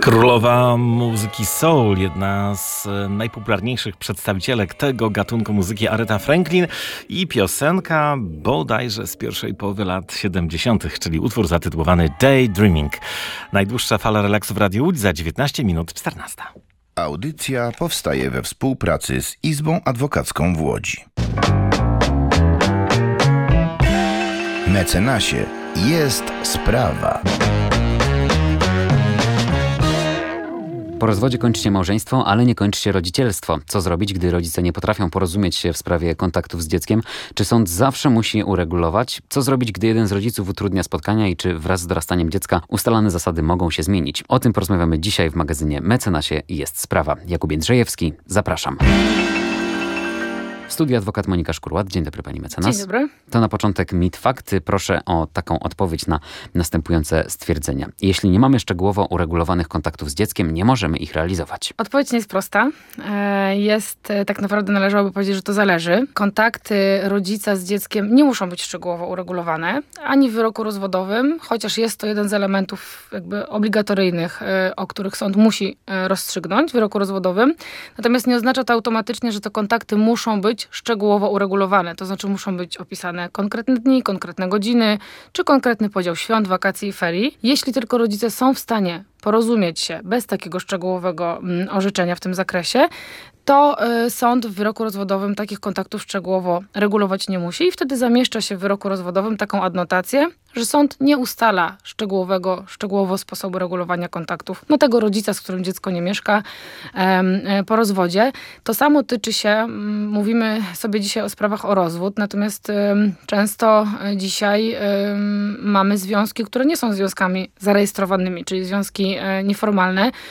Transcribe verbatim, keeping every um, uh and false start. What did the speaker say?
Królowa muzyki soul, jedna z najpopularniejszych przedstawicielek tego gatunku muzyki, Aretha Franklin, i piosenka bodajże z pierwszej połowy lat siedemdziesiątych, czyli utwór zatytułowany Daydreaming. Najdłuższa fala relaksu w Radiu Łódź za dziewiętnaście minut czternaście. Audycja powstaje we współpracy z Izbą Adwokacką w Łodzi. Mecenasie jest sprawa. Po rozwodzie kończy się małżeństwo, ale nie kończy się rodzicielstwo. Co zrobić, gdy rodzice nie potrafią porozumieć się w sprawie kontaktów z dzieckiem? Czy sąd zawsze musi je uregulować? Co zrobić, gdy jeden z rodziców utrudnia spotkania i czy wraz z dorastaniem dziecka ustalane zasady mogą się zmienić? O tym porozmawiamy dzisiaj w magazynie Mecenasie jest sprawa. Jakub Jędrzejewski, zapraszam. W studiu adwokat Monika Szkurłat. Dzień dobry, pani mecenas. Dzień dobry. To na początek mit fakty. Proszę o taką odpowiedź na następujące stwierdzenia. Jeśli nie mamy szczegółowo uregulowanych kontaktów z dzieckiem, nie możemy ich realizować. Odpowiedź nie jest prosta. Jest, tak naprawdę należałoby powiedzieć, że to zależy. Kontakty rodzica z dzieckiem nie muszą być szczegółowo uregulowane, ani w wyroku rozwodowym, chociaż jest to jeden z elementów jakby obligatoryjnych, o których sąd musi rozstrzygnąć w wyroku rozwodowym. Natomiast nie oznacza to automatycznie, że te kontakty muszą być szczegółowo uregulowane. To znaczy muszą być opisane konkretne dni, konkretne godziny, czy konkretny podział świąt, wakacji i ferii. Jeśli tylko rodzice są w stanie porozumieć się bez takiego szczegółowego mm, orzeczenia w tym zakresie, to y, sąd w wyroku rozwodowym takich kontaktów szczegółowo regulować nie musi i wtedy zamieszcza się w wyroku rozwodowym taką adnotację, że sąd nie ustala szczegółowego, szczegółowo sposobu regulowania kontaktów no tego rodzica, z którym dziecko nie mieszka y, po rozwodzie. To samo tyczy się, y, mówimy sobie dzisiaj o sprawach o rozwód, natomiast y, często y, dzisiaj y, mamy związki, które nie są związkami zarejestrowanymi, czyli związki y, nieformalne,